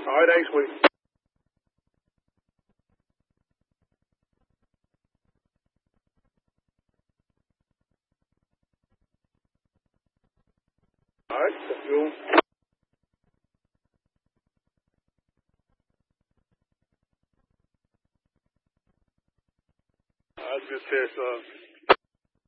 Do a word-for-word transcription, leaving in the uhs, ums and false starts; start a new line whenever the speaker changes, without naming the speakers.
All right, thanks, sweetie. All right, that's cool. I was just test, uh,